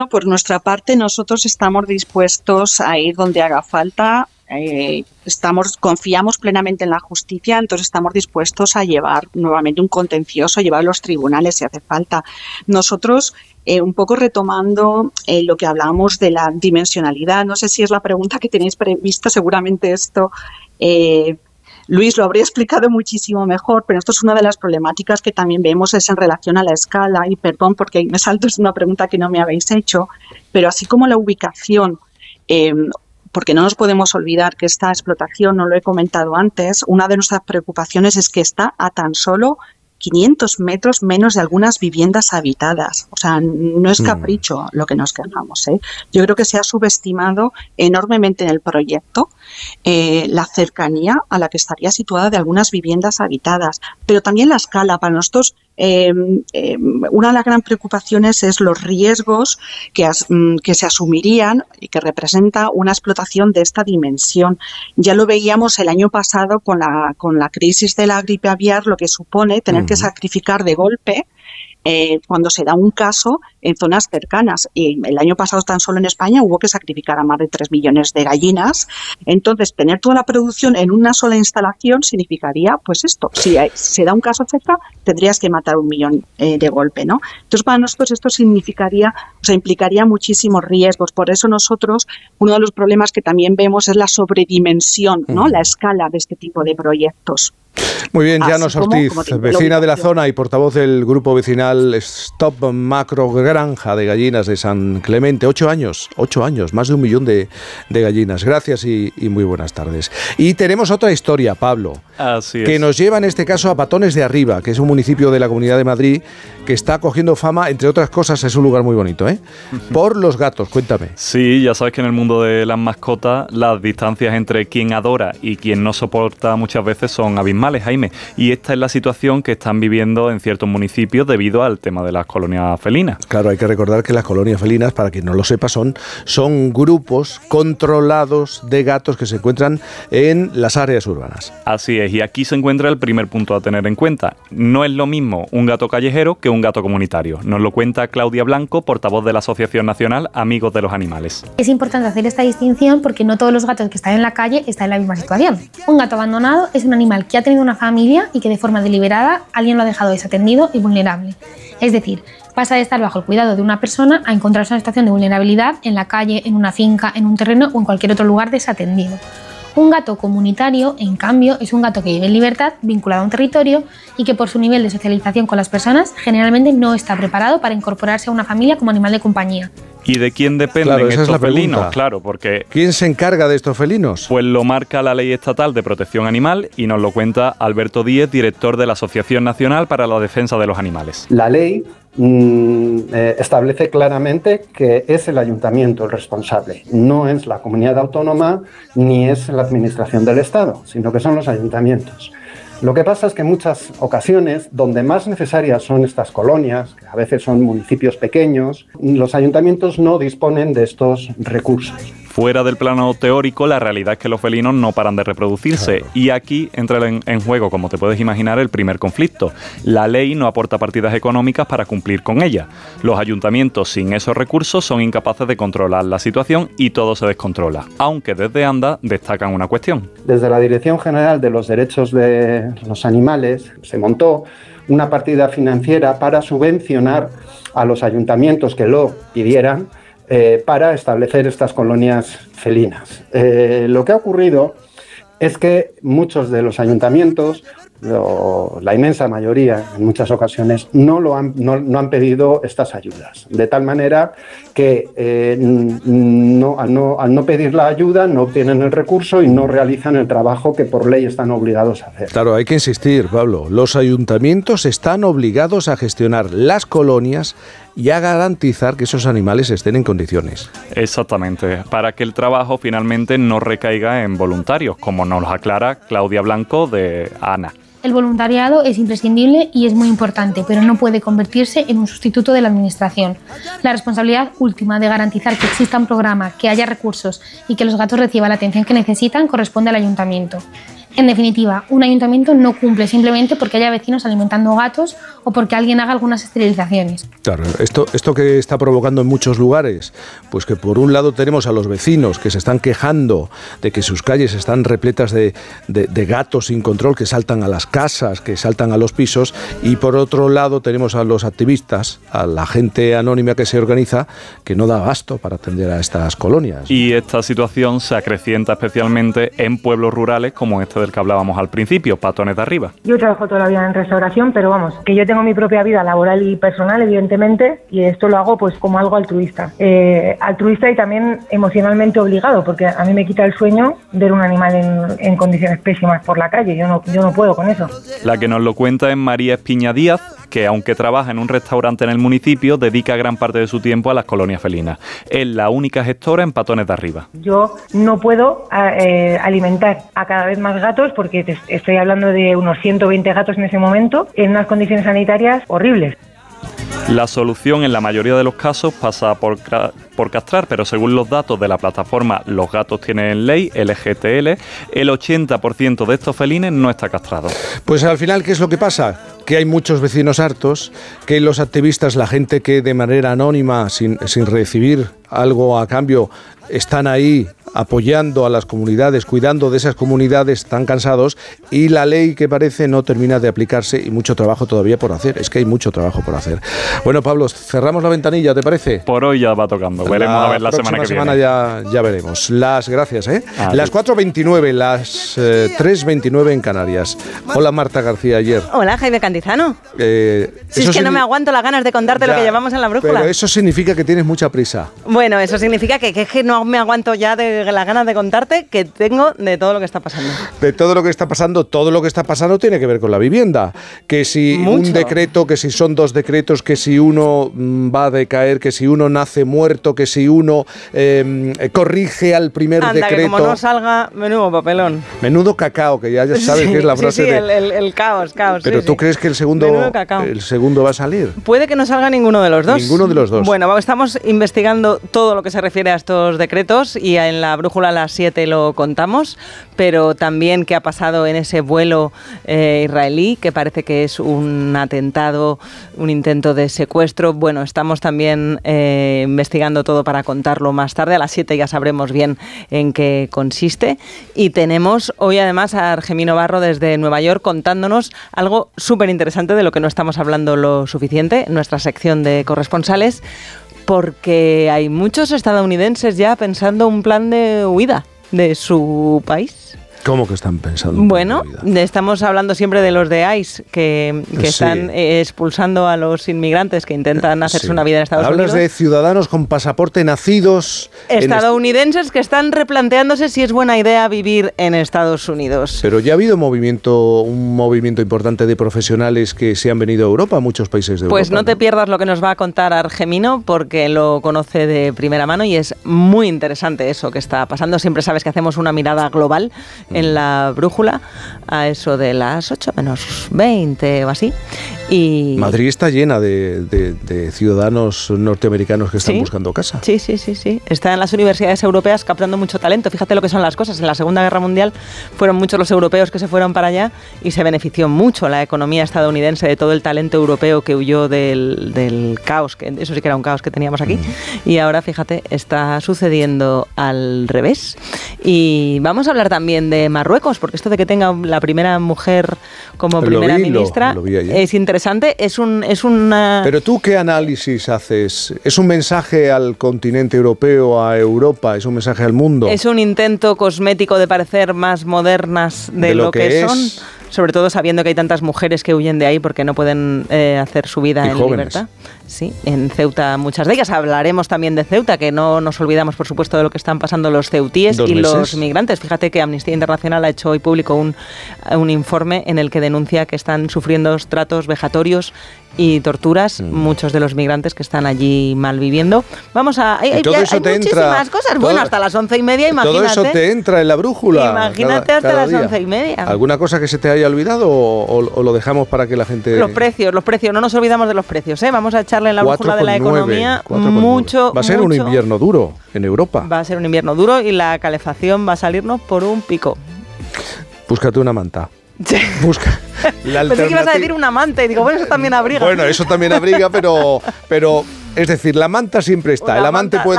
Por nuestra parte, nosotros estamos dispuestos a ir donde haga falta. Confiamos plenamente en la justicia, entonces estamos dispuestos a llevar nuevamente un contencioso, a llevar a los tribunales si hace falta. Nosotros, un poco retomando lo que hablábamos de la dimensionalidad, no sé si es la pregunta que tenéis prevista, seguramente esto Luis lo habría explicado muchísimo mejor, pero esto es una de las problemáticas que también vemos es en relación a la escala, y perdón porque me salto, es una pregunta que no me habéis hecho, pero así como la ubicación, porque no nos podemos olvidar que esta explotación, no lo he comentado antes, una de nuestras preocupaciones es que está a tan solo 500 metros menos de algunas viviendas habitadas. O sea, no es capricho lo que nos quejamos, ¿eh? Yo creo que se ha subestimado enormemente en el proyecto la cercanía a la que estaría situada de algunas viviendas habitadas, pero también la escala. Para nosotros, una de las grandes preocupaciones es los riesgos que se asumirían y que representa una explotación de esta dimensión. Ya lo veíamos el año pasado con la crisis de la gripe aviar, lo que supone tener que sacrificar de golpe cuando se da un caso en zonas cercanas. Y el año pasado tan solo en España hubo que sacrificar a más de 3 millones de gallinas. Entonces, tener toda la producción en una sola instalación significaría, pues esto, si se da un caso cerca, tendrías que matar 1 millón de golpe, ¿no? Entonces, para nosotros esto implicaría muchísimos riesgos. Por eso nosotros, uno de los problemas que también vemos es la sobredimensión, ¿no? La escala de este tipo de proyectos. Muy bien, Llanos Ortiz, vecina de la zona y portavoz del grupo vecinal Stop Macro Granja de Gallinas de San Clemente. 8 años, más de 1 millón de gallinas. Gracias y muy buenas tardes. Y tenemos otra historia, Pablo, que nos lleva en este caso a Patones de Arriba, que es un municipio de la Comunidad de Madrid que está cogiendo fama, entre otras cosas, es un lugar muy bonito, por los gatos. Cuéntame. Sí, ya sabes que en el mundo de las mascotas las distancias entre quien adora y quien no soporta muchas veces son abismales, Jaime. Y esta es la situación que están viviendo en ciertos municipios debido al tema de las colonias felinas. Claro, hay que recordar que las colonias felinas, para quien no lo sepa, son grupos controlados de gatos que se encuentran en las áreas urbanas. Así es, y aquí se encuentra el primer punto a tener en cuenta. No es lo mismo un gato callejero que un gato comunitario. Nos lo cuenta Claudia Blanco, portavoz de la Asociación Nacional Amigos de los Animales. Es importante hacer esta distinción porque no todos los gatos que están en la calle están en la misma situación. Un gato abandonado es un animal que ha tenido una familia y que de forma deliberada alguien lo ha dejado desatendido y vulnerable. Es decir, pasa de estar bajo el cuidado de una persona a encontrarse en una situación de vulnerabilidad en la calle, en una finca, en un terreno o en cualquier otro lugar desatendido. Un gato comunitario, en cambio, es un gato que vive en libertad, vinculado a un territorio y que por su nivel de socialización con las personas generalmente no está preparado para incorporarse a una familia como animal de compañía. ¿Y de quién dependen estos felinos? Claro, porque... ¿Quién se encarga de estos felinos? Pues lo marca la Ley Estatal de Protección Animal y nos lo cuenta Alberto Díez, director de la Asociación Nacional para la Defensa de los Animales. La ley establece claramente que es el ayuntamiento el responsable, no es la comunidad autónoma ni es la administración del Estado, sino que son los ayuntamientos. Lo que pasa es que en muchas ocasiones, donde más necesarias son estas colonias, que a veces son municipios pequeños, los ayuntamientos no disponen de estos recursos. Fuera del plano teórico, la realidad es que los felinos no paran de reproducirse. Claro. Y aquí entra en juego, como te puedes imaginar, el primer conflicto. La ley no aporta partidas económicas para cumplir con ella. Los ayuntamientos sin esos recursos son incapaces de controlar la situación y todo se descontrola. Aunque desde ANDA destacan una cuestión. Desde la Dirección General de los Derechos de los Animales se montó una partida financiera para subvencionar a los ayuntamientos que lo pidieran para establecer estas colonias felinas. Lo que ha ocurrido es que muchos de los ayuntamientos, la inmensa mayoría en muchas ocasiones, no han pedido estas ayudas. De tal manera que al no pedir la ayuda no obtienen el recurso y no realizan el trabajo que por ley están obligados a hacer. Claro, hay que insistir, Pablo. Los ayuntamientos están obligados a gestionar las colonias y a garantizar que esos animales estén en condiciones. Exactamente, para que el trabajo finalmente no recaiga en voluntarios, como nos aclara Claudia Blanco de ANA. El voluntariado es imprescindible y es muy importante, pero no puede convertirse en un sustituto de la administración. La responsabilidad última de garantizar que exista un programa, que haya recursos y que los gatos reciban la atención que necesitan corresponde al ayuntamiento. En definitiva, un ayuntamiento no cumple simplemente porque haya vecinos alimentando gatos o porque alguien haga algunas esterilizaciones. Claro, esto que está provocando en muchos lugares, pues que por un lado tenemos a los vecinos que se están quejando de que sus calles están repletas de gatos sin control que saltan a las casas, que saltan a los pisos, y por otro lado tenemos a los activistas, a la gente anónima que se organiza, que no da abasto para atender a estas colonias. Y esta situación se acrecienta especialmente en pueblos rurales como este del que hablábamos al principio, Patones de Arriba. Yo trabajo toda la vida en restauración, pero vamos, que yo tengo mi propia vida laboral y personal, evidentemente, y esto lo hago pues como algo altruista. Altruista y también emocionalmente obligado, porque a mí me quita el sueño ver un animal en condiciones pésimas por la calle. Yo no puedo con eso. La que nos lo cuenta es María Espiña Díaz, que aunque trabaja en un restaurante en el municipio, dedica gran parte de su tiempo a las colonias felinas. Es la única gestora en Patones de Arriba. Yo no puedo alimentar a cada vez más gatos, porque estoy hablando de unos 120 gatos en ese momento, en unas condiciones sanitarias horribles. La solución en la mayoría de los casos pasa por castrar, pero según los datos de la plataforma Los Gatos Tienen Ley, LGTL, el 80% de estos felines no está castrado. Pues al final, ¿qué es lo que pasa? Que hay muchos vecinos hartos, que los activistas, la gente que de manera anónima, sin recibir algo a cambio, están ahí apoyando a las comunidades, cuidando de esas comunidades, están cansados, y la ley que parece no termina de aplicarse y mucho trabajo todavía por hacer. Es que hay mucho trabajo por hacer. Bueno, Pablo, cerramos la ventanilla, ¿te parece? Por hoy ya va tocando. Veremos a ver la semana que viene. Ya veremos. Las gracias, ¿eh? Las 4:29, las 3:29 en Canarias. Hola, Marta García Ayer. Hola, Jaime Cantizano. Si es que no me aguanto las ganas de contarte lo que llevamos en la brújula. Pero eso significa que tienes mucha prisa. Bueno, eso significa que no me aguanto ya de las ganas de contarte que tengo de todo lo que está pasando. De todo lo que está pasando, todo lo que está pasando tiene que ver con la vivienda. Que si un decreto, que si son 2 decretos, que si uno va a decaer, que si uno nace muerto, que si uno corrige al primer decreto. Que como no salga, menudo papelón. Menudo cacao, que ya sabes que es la frase el caos. Pero ¿tú crees que el segundo va a salir? Puede que no salga ninguno de los dos. Ninguno de los dos. Bueno, estamos investigando todo lo que se refiere a estos decretos y en la brújula a las 7 lo contamos, pero también qué ha pasado en ese vuelo israelí, que parece que es un atentado, un intento de secuestro. Bueno, estamos también investigando todo para contarlo más tarde. A las 7 ya sabremos bien en qué consiste. Y tenemos hoy además a Argemino Barro desde Nueva York contándonos algo súper interesante de lo que no estamos hablando lo suficiente, nuestra sección de corresponsales, porque hay muchos estadounidenses ya pensando un plan de huida de su país. ¿Cómo que están pensando? Bueno, estamos hablando siempre de los de ICE, que están expulsando a los inmigrantes que intentan hacerse una vida en Estados Unidos. Hablas de ciudadanos con pasaporte nacidos... Estadounidenses que están replanteándose si es buena idea vivir en Estados Unidos. Pero ya ha habido un movimiento importante de profesionales que se han venido a Europa, a muchos países de Europa. Pues no te pierdas lo que nos va a contar Argemino, porque lo conoce de primera mano y es muy interesante eso que está pasando. Siempre sabes que hacemos una mirada global en la brújula a eso de las 8 menos 20 o así. Y Madrid está llena de ciudadanos norteamericanos que están buscando casa. Sí. Están las universidades europeas captando mucho talento. Fíjate lo que son las cosas. En la Segunda Guerra Mundial fueron muchos los europeos que se fueron para allá y se benefició mucho la economía estadounidense de todo el talento europeo que huyó del caos, que eso sí que era un caos que teníamos aquí. Y ahora, fíjate, está sucediendo al revés. Y vamos a hablar también de Marruecos, porque esto de que tenga la primera mujer como primera ministra es interesante. Es una... Pero tú, ¿qué análisis haces? ¿Es un mensaje al continente europeo, a Europa? ¿Es un mensaje al mundo? Es un intento cosmético de parecer más modernas de lo que son. Sobre todo sabiendo que hay tantas mujeres que huyen de ahí porque no pueden hacer su vida en libertad. Sí, en Ceuta muchas de ellas. Hablaremos también de Ceuta, que no nos olvidamos, por supuesto, de lo que están pasando los ceutíes y los migrantes. Fíjate que Amnistía Internacional ha hecho hoy público un informe en el que denuncia que están sufriendo tratos vejatorios y torturas muchos de los migrantes que están allí malviviendo. Vamos a... Hay muchísimas cosas. Bueno, hasta las 11:30, imagínate. Todo eso te entra en la brújula. Imagínate hasta las 11:30. ¿Alguna cosa que se te haya olvidado o lo dejamos para que la gente...? Los precios. No nos olvidamos de los precios, ¿eh? Vamos a echarle en la brújula de la economía mucho. Va a ser un invierno duro en Europa. Va a ser un invierno duro y la calefacción va a salirnos por un pico. Búscate una manta. Busca la Pensé que ibas a decir una manta y digo, bueno, eso también abriga. Bueno, eso también abriga, pero es decir, la manta siempre está. El amante puede